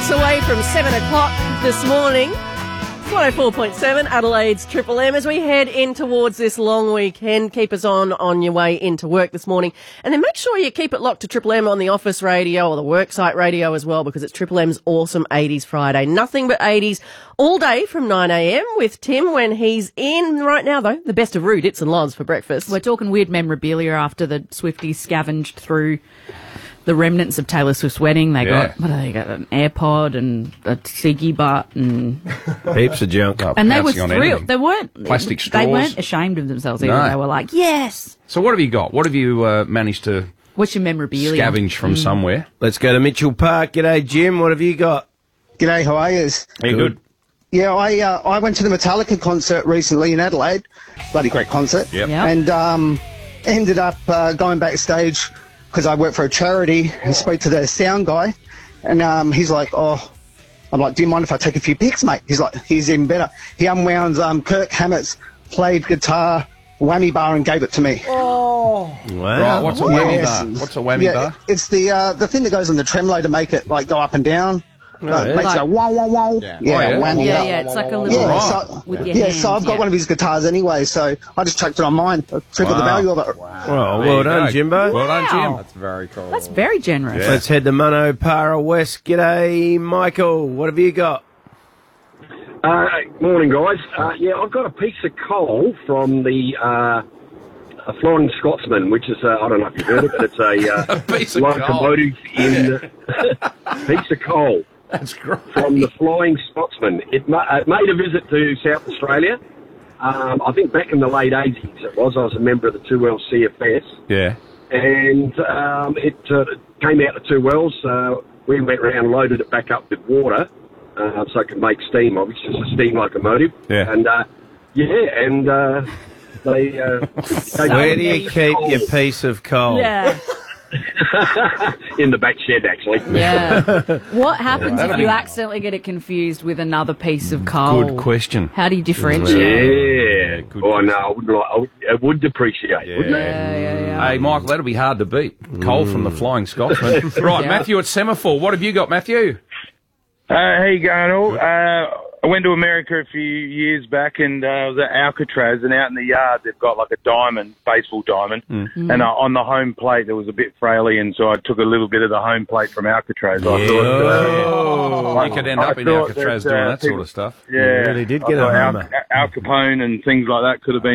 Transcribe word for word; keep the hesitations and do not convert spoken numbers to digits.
minutes away from seven o'clock this morning. one oh four point seven, Adelaide's Triple M, as we head in towards this long weekend. Keep us on on your way into work this morning. And then make sure you keep it locked to Triple M on the office radio or the worksite radio as well, because it's Triple M's awesome eighties Friday. Nothing but eighties all day from nine a.m. with Tim when he's in. Right now, though, the best of Roo, Dits and Loz for breakfast. We're talking weird memorabilia after the Swifties scavenged through the remnants of Taylor Swift's wedding. They Yeah. got, what do they got, an AirPod and a Siggy butt and... Heaps of junk. Oh, and they were pouncing on thrilled. anything. They weren't... Plastic They straws. weren't ashamed of themselves either. No. They were like, yes! So what have you got? What have you uh, managed to What's your memorabilia? scavenge from somewhere? Let's go to Mitchell Park. G'day, Jim. What have you got? G'day, how are yous? Yeah, good. Yeah, I uh, I went to the Metallica concert recently in Adelaide. Bloody great concert. Yep. Yep. And um, ended up uh, going backstage because I work for a charity and spoke to the sound guy. And um, he's like, oh, I'm like, do you mind if I take a few pics, mate? He's like, he's even better. He unwound um, Kirk Hammett's played guitar whammy bar and gave it to me. Wow. Right, what's a whammy Yes. bar? What's a whammy yeah, bar? It's the uh, the thing that goes on the tremolo to make it like go up and down. Uh, yeah. makes Like- it go wow, wow, wow. Yeah, Oh, yeah. whammy Yeah, bar. yeah, it's like a little... Yeah, Right. so, With your yeah, hands, so I've got yeah. one of his guitars anyway, so I just chucked it on mine. I tripled the Wow. value of it. Well, There well you done, go. Jimbo. Well done, Jim. Wow. That's very cool. That's very generous. Yeah. Let's head to Monopara West. G'day, Michael. What have you got? Uh, morning, guys. Uh, yeah, I've got a piece of coal from the uh, a Flying Scotsman, which is, uh, I don't know if you've heard of it, it's a, uh, A piece of locomotive in piece of coal That's great. from the Flying Scotsman. It, ma- it made a visit to South Australia. Um, I think back in the late eighties it was. I was a member of the Two Wells C F S. Yeah. And um, it uh, came out of Two Wells. Uh, we went round and loaded it back up with water uh, so it could make steam, obviously. It's a steam locomotive. Yeah. And, uh, yeah, and uh, they... Uh, they Where do you keep your piece of coal? Yeah. in the back shed, actually. Yeah. What happens That'll if you be- accidentally get it confused with another piece of coal? Good question. How do you differentiate? Yeah. good Oh, no, I would, like, I would, I would depreciate, wouldn't it? Yeah, yeah, yeah. Hey, Michael, that'll be hard to beat. Coal from the Flying Scotsman. Right, Yeah. Matthew at Semaphore. What have you got, Matthew? Uh, how you going all? Uh, I went to America a few years back and uh, I was at Alcatraz, and out in the yard they've got like a diamond, baseball diamond, Mm. and uh, on the home plate there was a bit fraily, and so I took a little bit of the home plate from Alcatraz. I thought, Oh, uh, you could end I up in thought Alcatraz that, doing uh, that sort people- of stuff. yeah, You really did get I a thought Al, hammer. Al Capone and things like that could have been